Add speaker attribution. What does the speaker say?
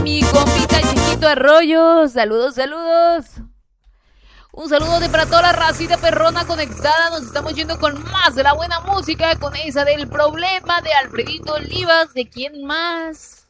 Speaker 1: Mi compita Chiquito Arroyo, saludos, saludos. Un saludo de para toda la racita perrona conectada. Nos estamos yendo con más de la buena música, con esa del problema de Alfredito Olivas. ¿De quién más?